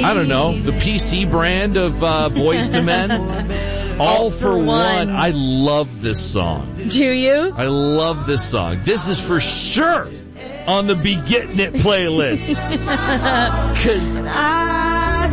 I don't know, the PC brand of Boyz II Men. All for One. I love this song. Do you? I love this song. This is for sure on the Be Getting It playlist. 'Cause I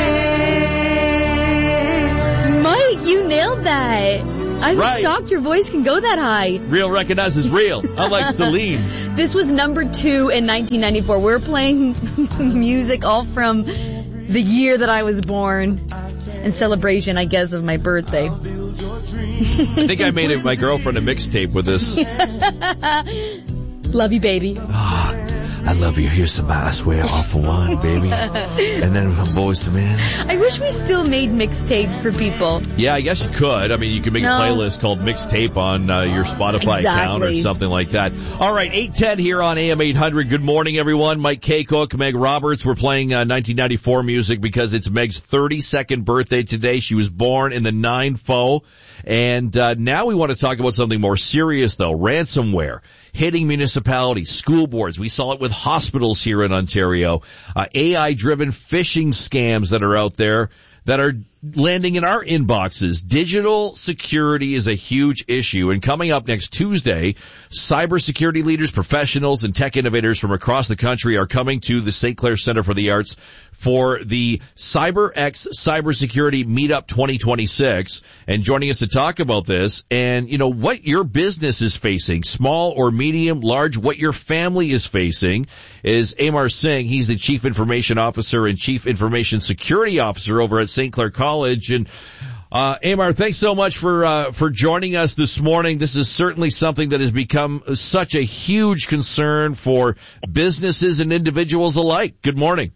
swear. Mike, you nailed that. I'm shocked your voice can go that high. Real recognizes real, unlike Celine. This was number 2 in 1994. We're playing music all from the year that I was born. In celebration, I guess, of my birthday. I think I made my girlfriend a mixtape with this. Love you, baby. I love you. Here's some, I swear, all for one, baby. And then Boyz II Men. I wish we still made mixtapes for people. Yeah, I guess you could. I mean, you could make a playlist called Mixtape on your Spotify account or something like that. All right, 8:10 here on AM 800. Good morning, everyone. Mike K. Cook, Meg Roberts. We're playing 1994 music because it's Meg's 32nd birthday today. She was born in the 9-4. And now we want to talk about something more serious, though. Ransomware hitting municipalities, school boards. We saw it with hospitals here in Ontario. AI-driven phishing scams that are out there that are landing in our inboxes. Digital security is a huge issue. And coming up next Tuesday, cybersecurity leaders, professionals, and tech innovators from across the country are coming to the St. Clair Center for the Arts for the CyberX Cybersecurity Meetup 2026. And joining us to talk about this and, you know, what your business is facing, small or medium, large, what your family is facing, is Amar Singh. He's the Chief Information Officer and Chief Information Security Officer over at St. Clair College. And Amar, thanks so much for joining us this morning. This is certainly something that has become such a huge concern for businesses and individuals alike. Good morning.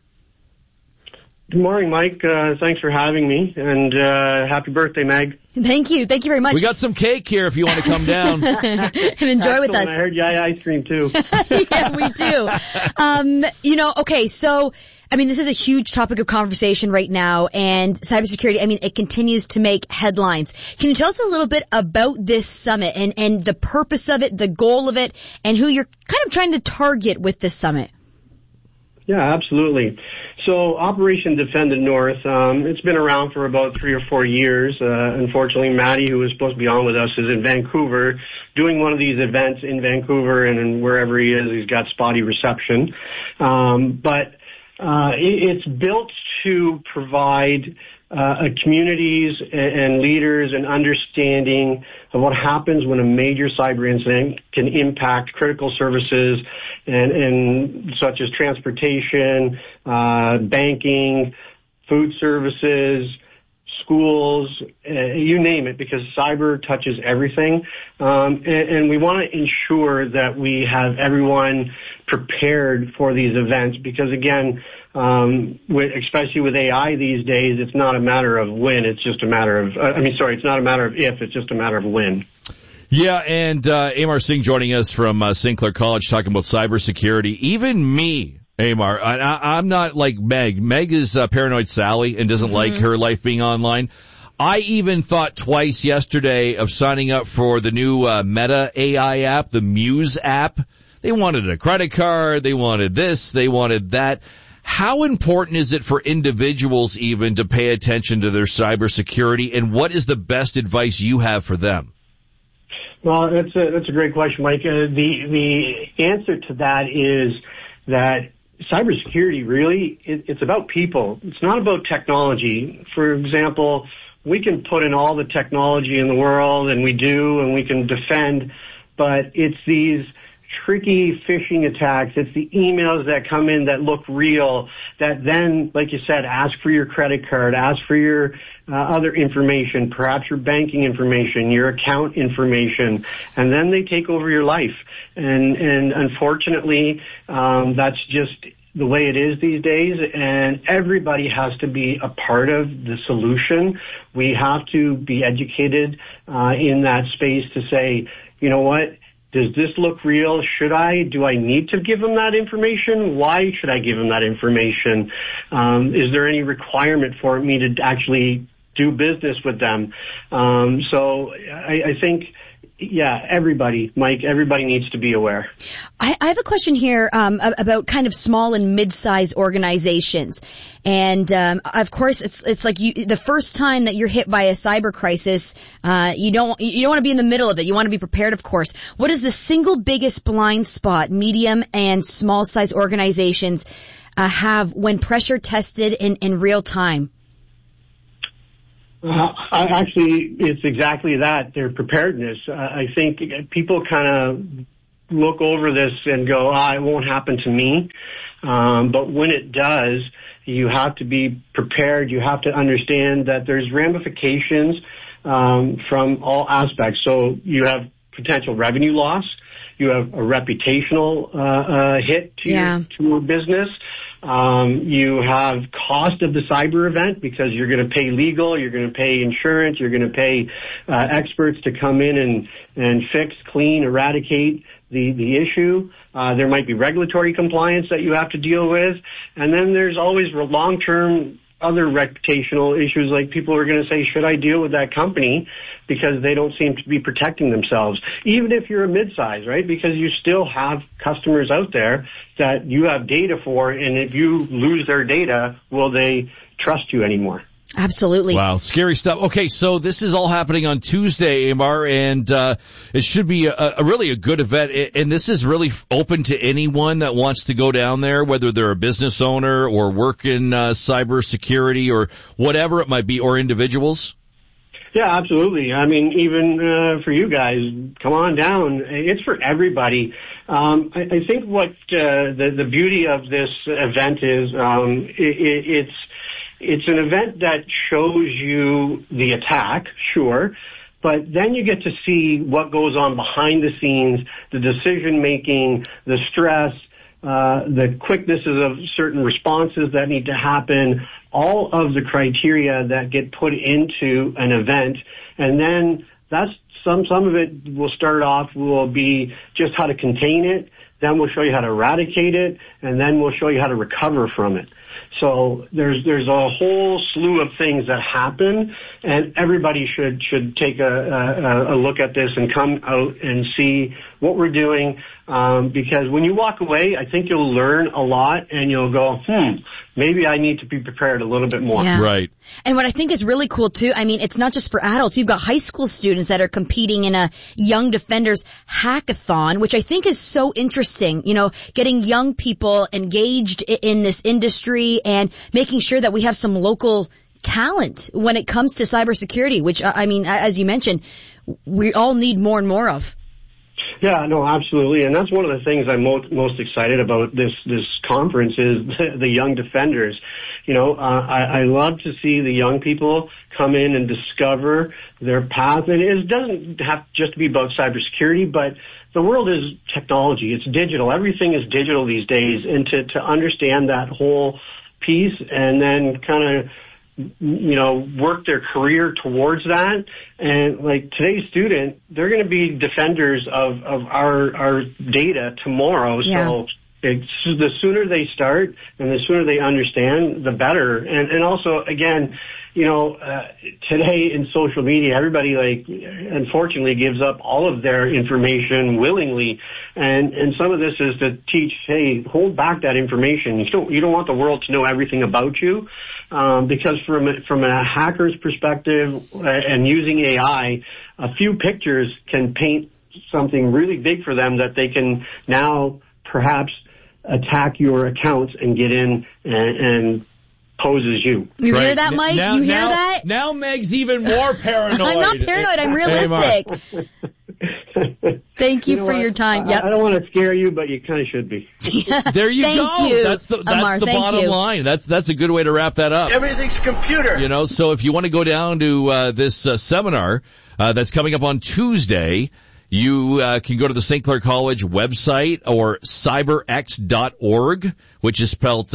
Good morning, Mike. Thanks for having me, and happy birthday, Meg. Thank you. Thank you very much. We got some cake here if you want to come down. And enjoy with us. I heard Yaya ice cream, too. Yeah, we do. Okay, so, I mean, this is a huge topic of conversation right now, and cybersecurity, I mean, it continues to make headlines. Can you tell us a little bit about this summit and the purpose of it, the goal of it, and who you're kind of trying to target with this summit? Yeah, absolutely. So Operation Defend the North, it's been around for about 3 or 4 years. Unfortunately, Maddie, who was supposed to be on with us, is in Vancouver doing one of these events in Vancouver, and wherever he is, he's got spotty reception. But it's built to provide communities and leaders an understanding of what happens when a major cyber incident can impact critical services and such as transportation, banking, food services, schools, you name it, because cyber touches everything. And we want to ensure that we have everyone prepared for these events because, again, especially with AI these days, it's not a matter of when, it's just a matter of, it's not a matter of if, it's just a matter of when. Yeah, and Amar Singh joining us from St. Clair College talking about cybersecurity. Even me, Amar, I'm not like Meg. Meg is Paranoid Sally and doesn't like her life being online. I even thought twice yesterday of signing up for the new Meta AI app, the Muse app. They wanted a credit card, they wanted this, they wanted that. How important is it for individuals even to pay attention to their cybersecurity, and what is the best advice you have for them? Well, that's a great question, Mike. The answer to that is that cybersecurity really, it's about people. It's not about technology. For example, we can put in all the technology in the world, and we do, and we can defend, but it's these tricky phishing attacks. It's the emails that come in that look real, that then, like you said, ask for your credit card, ask for your other information, perhaps your banking information, your account information, and then they take over your life. And unfortunately, that's just the way it is these days, and everybody has to be a part of the solution. We have to be educated in that space to say, you know what, does this look real? Do I need to give them that information? Why should I give them that information? Is there any requirement for me to actually do business with them? So I think yeah, everybody, Mike, everybody needs to be aware. I have a question here about kind of small and mid-sized organizations. And of course, it's like the first time that you're hit by a cyber crisis, you don't want to be in the middle of it. You want to be prepared, of course. What is the single biggest blind spot medium and small-sized organizations have when pressure tested in real time? Actually, it's exactly that, their preparedness. I think people kind of look over this and go, it won't happen to me. But when it does, you have to be prepared. You have to understand that there's ramifications from all aspects. So you have potential revenue loss. You have a reputational hit to your business. You have cost of the cyber event because you're going to pay legal, you're going to pay insurance, you're going to pay experts to come in and fix, clean, eradicate the issue. There might be regulatory compliance that you have to deal with. And then there's always long-term other reputational issues, like people are going to say, should I deal with that company because they don't seem to be protecting themselves, even if you're a mid-size, right? Because you still have customers out there that you have data for, and if you lose their data, will they trust you anymore? Absolutely. Wow, scary stuff. Okay, so this is all happening on Tuesday, Amar, and it should be a really a good event. And this is really open to anyone that wants to go down there, whether they're a business owner or work in cybersecurity or whatever it might be, or individuals. Yeah, absolutely. I mean, even for you guys, come on down. It's for everybody. I think what the beauty of this event is, it's an event that shows you the attack, sure, but then you get to see what goes on behind the scenes, the decision making, the stress, the quicknesses of certain responses that need to happen, all of the criteria that get put into an event. And then that's some of it will start off will be just how to contain it. Then we'll show you how to eradicate it, and then we'll show you how to recover from it. So there's a whole slew of things that happen, and everybody should take a look at this and come out and see what we're doing, because when you walk away, I think you'll learn a lot, and you'll go, maybe I need to be prepared a little bit more. Yeah. Right. And what I think is really cool too, I mean, it's not just for adults. You've got high school students that are competing in a Young Defenders hackathon, which I think is so interesting, getting young people engaged in this industry and making sure that we have some local talent when it comes to cybersecurity, which, I mean, as you mentioned, we all need more and more of. Yeah, no, absolutely. And that's one of the things I'm most excited about this conference is the Young Defenders. I love to see the young people come in and discover their path. And it doesn't have just to be about cybersecurity, but the world is technology. It's digital. Everything is digital these days. And to understand that whole piece and then kind of work their career towards that. And like today's student, they're going to be defenders of our data tomorrow. Yeah. So the sooner they start and the sooner they understand, the better. And also, again, today in social media, everybody unfortunately gives up all of their information willingly. And some of this is to teach, hey, hold back that information. You don't want the world to know everything about you. Because from a hacker's perspective and using AI, a few pictures can paint something really big for them that they can now perhaps attack your accounts and get in and pose as you. You hear that, Mike? You hear that? Now Meg's even more paranoid. I'm not paranoid. I'm realistic. Thank you for your time. Yep. I don't want to scare you, but you kind of should be. There you go. Thank you, that's the bottom line. That's a good way to wrap that up. Everything's computer. So if you want to go down to this seminar that's coming up on Tuesday, you can go to the St. Clair College website or cyberx.org, which is spelled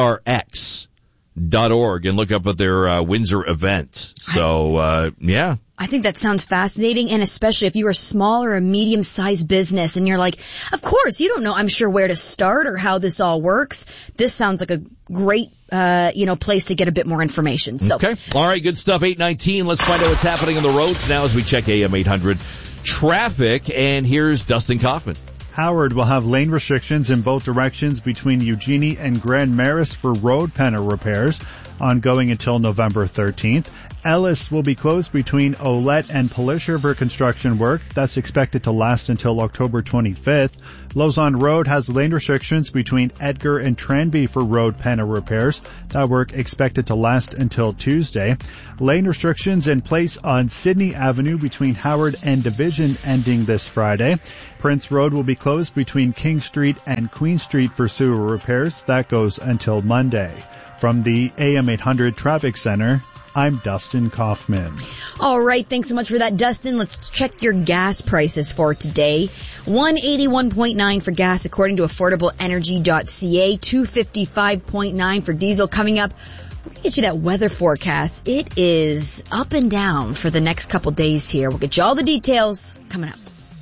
SIBERX.org, and look up at their Windsor event. So, yeah. I think that sounds fascinating, and especially if you're a small or a medium-sized business and you're like, of course, you don't know, I'm sure, where to start or how this all works. This sounds like a great, place to get a bit more information. So. Okay. All right, good stuff. 8:19. Let's find out what's happening on the roads now as we check AM 800 traffic, and here's Dustin Kaufman. Howard will have lane restrictions in both directions between Eugenie and Grand Maris for road panel repairs, ongoing until November 13th. Ellis will be closed between Olette and Polisher for construction work. That's expected to last until October 25th. Lausanne Road has lane restrictions between Edgar and Tranby for road panel repairs. That work expected to last until Tuesday. Lane restrictions in place on Sydney Avenue between Howard and Division ending this Friday. Prince Road will be closed between King Street and Queen Street for sewer repairs. That goes until Monday. From the AM 800 Traffic Center, I'm Dustin Kaufman. All right, thanks so much for that, Dustin. Let's check your gas prices for today. $181.9 for gas according to AffordableEnergy.ca. $255.9 for diesel. Coming up, we're going to get you that weather forecast. It is up and down for the next couple days here. We'll get you all the details coming up.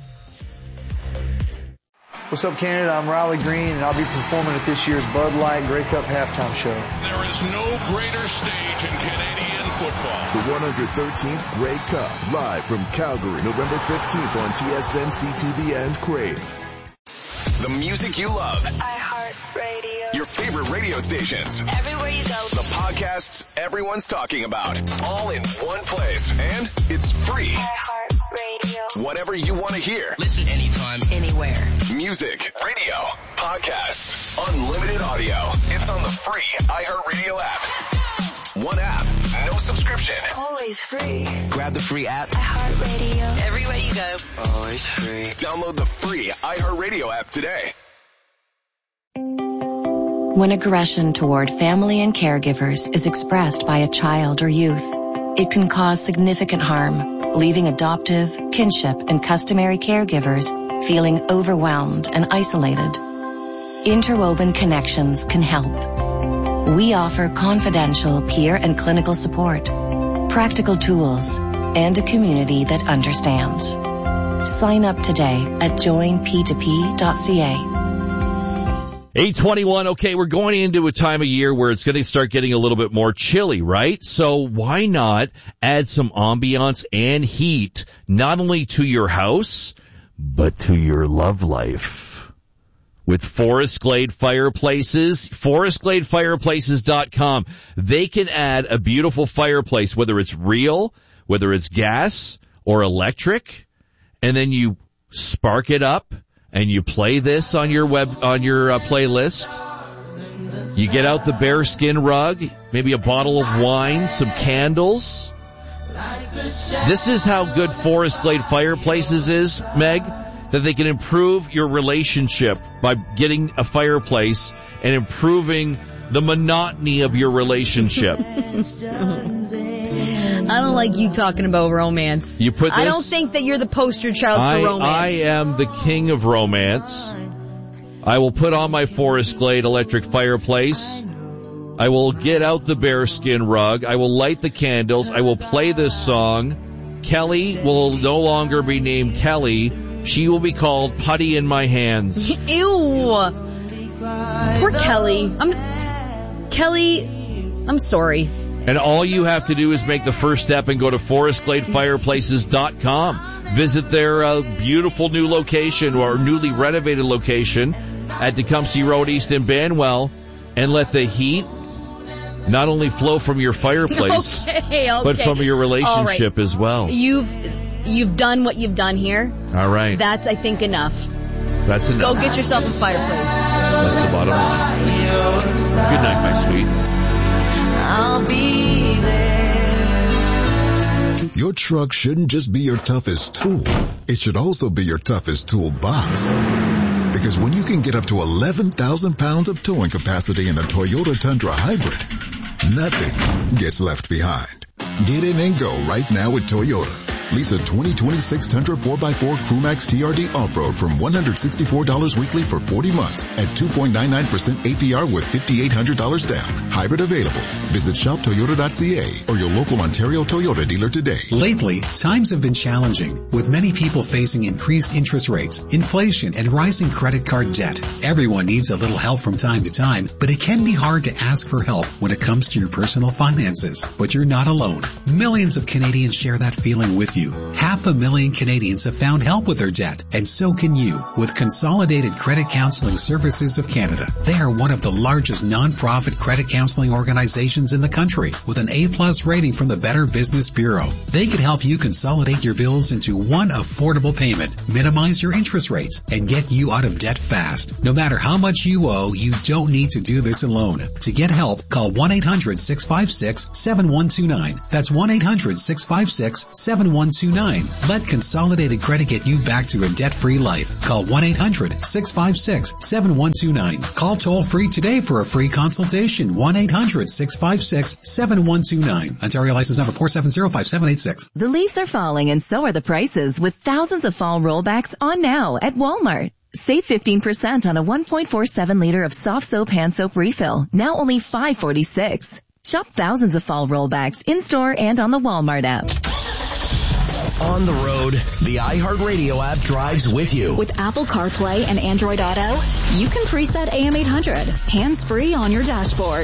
What's up, Canada? I'm Riley Green, and I'll be performing at this year's Bud Light Grey Cup halftime show. There is no greater stage in Canadian football. The 113th Grey Cup, live from Calgary, November 15th on TSN, CTV, and Crave. The music you love. iHeartRadio. Your favorite radio stations. Everywhere you go. The podcasts everyone's talking about. All in one place. And it's free. iHeartRadio. Whatever you want to hear. Listen anytime, anywhere. Music, radio, podcasts, unlimited audio. It's on the free iHeartRadio app. One app, no subscription. Always free. Grab the free app. iHeartRadio. Everywhere you go. Always free. Download the free iHeartRadio app today. When aggression toward family and caregivers is expressed by a child or youth, it can cause significant harm, leaving adoptive, kinship, and customary caregivers feeling overwhelmed and isolated. Interwoven Connections can help. We offer confidential peer and clinical support, practical tools, and a community that understands. Sign up today at joinp2p.ca. 8:21. Okay, we're going into a time of year where it's going to start getting a little bit more chilly, right? So why not add some ambiance and heat, not only to your house, but to your love life? With Forest Glade Fireplaces, forestgladefireplaces.com. They can add a beautiful fireplace, whether it's real, whether it's gas or electric, and then you spark it up and you play this on your playlist. You get out the bearskin rug, maybe a bottle of wine, some candles. This is how good Forest Glade Fireplaces is, Meg, that they can improve your relationship by getting a fireplace and improving the monotony of your relationship. I don't like you talking about romance. You put this, I don't think that you're the poster child for romance. I am the king of romance. I will put on my Forest Glade electric fireplace. I will get out the bearskin rug. I will light the candles. I will play this song. Kelly will no longer be named Kelly. She will be called Putty in My Hands. Ew. Poor Kelly. I'm sorry. And all you have to do is make the first step and go to forestgladefireplaces.com. Visit their beautiful new location or newly renovated location at Tecumseh Road East in Banwell, and let the heat not only flow from your fireplace, but from your relationship as well. You've done what you've done here. All right. That's, I think, enough. That's enough. Go get yourself a fireplace. That's the bottom line. Good night, my sweet. I'll be there. Your truck shouldn't just be your toughest tool. It should also be your toughest toolbox. Because when you can get up to 11,000 pounds of towing capacity in a Toyota Tundra Hybrid, nothing gets left behind. Get in and go right now with Toyota. Lease a 2026 Tundra 4x4 Crewmax TRD Off-Road from $164 weekly for 40 months at 2.99% APR with $5,800 down. Hybrid available. Visit shoptoyota.ca or your local Ontario Toyota dealer today. Lately, times have been challenging, with many people facing increased interest rates, inflation, and rising credit card debt. Everyone needs a little help from time to time, but it can be hard to ask for help when it comes to your personal finances. But you're not alone. Millions of Canadians share that feeling with you. 500,000 Canadians have found help with their debt, and so can you with Consolidated Credit Counseling Services of Canada. They are one of the largest non-profit credit counseling organizations in the country with an A+ rating from the Better Business Bureau. They could help you consolidate your bills into one affordable payment, minimize your interest rates, and get you out of debt fast. No matter how much you owe, you don't need to do this alone. To get help, call 1-800-656-7129. That's 1-800-656-7129. Let Consolidated Credit get you back to a debt-free life. Call 1-800-656-7129. Call toll-free today for a free consultation. 1-800-656-7129. Ontario license number 4705786. The leaves are falling and so are the prices, with thousands of fall rollbacks on now at Walmart. Save 15% on a 1.47 liter of soft soap hand soap refill, now only $5.46. Shop thousands of fall rollbacks in-store and on the Walmart app. On the road, the iHeartRadio app drives with you. With Apple CarPlay and Android Auto, you can preset AM 800 hands-free on your dashboard.